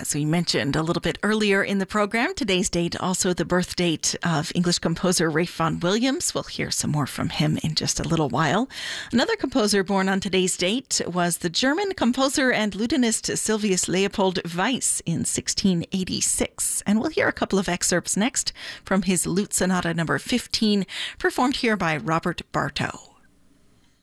As we mentioned a little bit earlier in the program, today's date also the birth date of English composer Ralph Vaughan Williams. We'll hear some more from him in just a little while. Another composer born on today's date was the German composer and lutenist Sylvius Leopold Weiss in 1686. And we'll hear a couple of excerpts next from his Lute Sonata number 15, performed here by Robert Bartow.